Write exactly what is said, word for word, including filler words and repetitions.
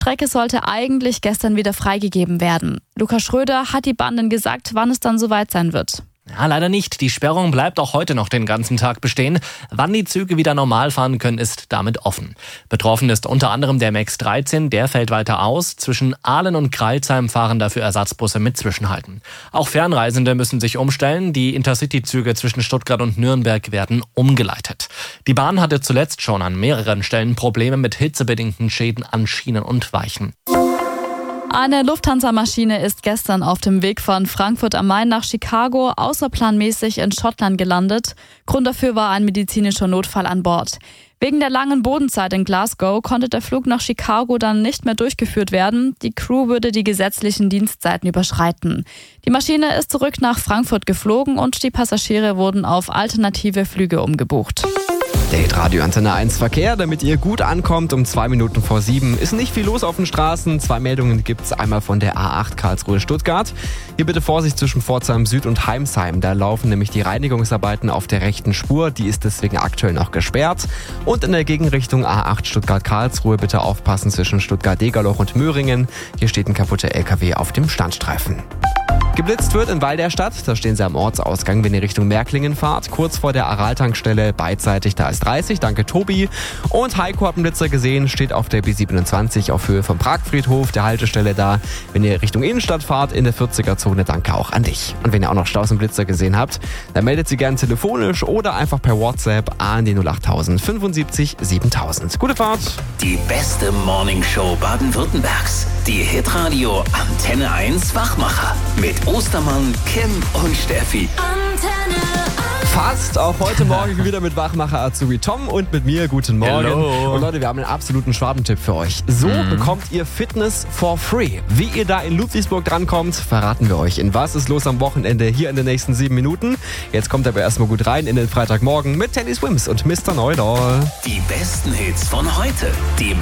Die Strecke sollte eigentlich gestern wieder freigegeben werden. Lukas Schröder hat die Banden gesagt, wann es dann soweit sein wird. Ja, leider nicht. Die Sperrung bleibt auch heute noch den ganzen Tag bestehen. Wann die Züge wieder normal fahren können, ist damit offen. Betroffen ist unter anderem der M A X dreizehn, der fällt weiter aus. Zwischen Aalen und Crailsheim fahren dafür Ersatzbusse mit Zwischenhalten. Auch Fernreisende müssen sich umstellen. Die Intercity-Züge zwischen Stuttgart und Nürnberg werden umgeleitet. Die Bahn hatte zuletzt schon an mehreren Stellen Probleme mit hitzebedingten Schäden an Schienen und Weichen. Eine Lufthansa-Maschine ist gestern auf dem Weg von Frankfurt am Main nach Chicago außerplanmäßig in Schottland gelandet. Grund dafür war ein medizinischer Notfall an Bord. Wegen der langen Bodenzeit in Glasgow konnte der Flug nach Chicago dann nicht mehr durchgeführt werden. Die Crew würde die gesetzlichen Dienstzeiten überschreiten. Die Maschine ist zurück nach Frankfurt geflogen und die Passagiere wurden auf alternative Flüge umgebucht. Der Hitradio Antenne eins Verkehr, damit ihr gut ankommt, um zwei Minuten vor sieben. Ist nicht viel los auf den Straßen. Zwei Meldungen gibt's einmal von der A acht Karlsruhe-Stuttgart. Hier bitte Vorsicht zwischen Pforzheim Süd und Heimsheim. Da laufen nämlich die Reinigungsarbeiten auf der rechten Spur. Die ist deswegen aktuell noch gesperrt. Und in der Gegenrichtung A acht Stuttgart-Karlsruhe bitte aufpassen zwischen Stuttgart-Degerloch und Möhringen. Hier steht ein kaputter L K W auf dem Standstreifen. Geblitzt wird in Weil der Stadt, da stehen sie am Ortsausgang, wenn ihr Richtung Märklingen fahrt, kurz vor der Aral-Tankstelle, beidseitig, da ist dreißig, danke Tobi. Und Heiko hat einen Blitzer gesehen, steht auf der B siebenundzwanzig auf Höhe vom Pragfriedhof, der Haltestelle da, wenn ihr Richtung Innenstadt fahrt, in der vierziger-Zone, danke auch an dich. Und wenn ihr auch noch Staus und Blitzer gesehen habt, dann meldet sie gerne telefonisch oder einfach per WhatsApp an die null acht null fünfundsiebzig siebentausend. Gute Fahrt! Die beste Morningshow Baden-Württembergs, die Hitradio Antenne eins Wachmacher mit Ostermann, Kim und Steffi. Fast, auch heute Morgen wieder mit Wachmacher Azubi Tom und mit mir. Guten Morgen. Hello. Und Leute, wir haben einen absoluten Schwabentipp für euch. So mhm. bekommt ihr Fitness for free. Wie ihr da in Ludwigsburg drankommt, verraten wir euch. In Was ist los am Wochenende hier in den nächsten sieben Minuten. Jetzt kommt aber erstmal gut rein in den Freitagmorgen mit Teddy Swims und Mister Neudorf. Die besten Hits von heute. Die